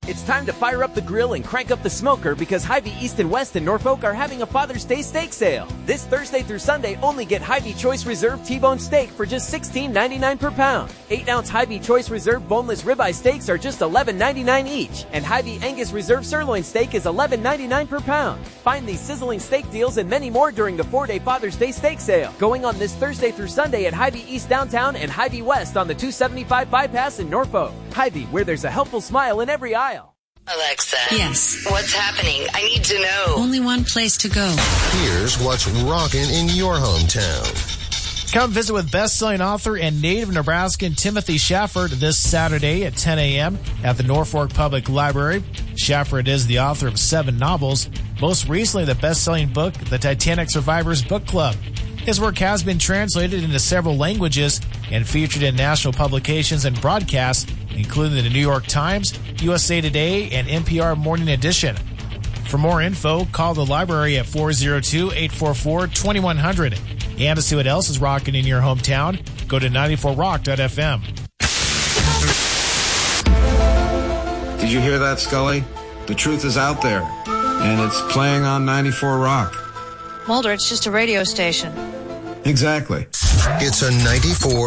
It's time to fire up the grill and crank up the smoker because Hy-Vee East and West in Norfolk are having a Father's Day steak sale. This Thursday through Sunday, only get Hy-Vee Choice Reserve T-Bone steak for just $16.99 per pound. 8-ounce Hy-Vee Choice Reserve boneless ribeye steaks are just $11.99 each. And Hy-Vee Angus Reserve sirloin steak is $11.99 per pound. Find these sizzling steak deals and many more during the 4-day Father's Day steak sale. Going on this Thursday through Sunday at Hy-Vee East Downtown and Hy-Vee West on the 275 bypass in Norfolk. Hy-Vee, where there's a helpful smile in every aisle. Alexa. Yes. What's happening? I need to know. Only one place to go. Here's what's rocking in your hometown. Come visit with best-selling author and native Nebraskan Timothy Shafford this Saturday at 10 a.m. at the Norfolk Public Library. Shafford is the author of 7 novels, most recently the best-selling book, The Titanic Survivors Book Club. His work has been translated into several languages and featured in national publications and broadcasts, including the New York Times, USA Today, and NPR Morning Edition. For more info, call the library at 402-844-2100. And to see what else is rocking in your hometown, go to 94rock.fm. Did you hear that, Scully? The truth is out there, and it's playing on 94 Rock. Mulder, it's just a radio station. Exactly. It's a 94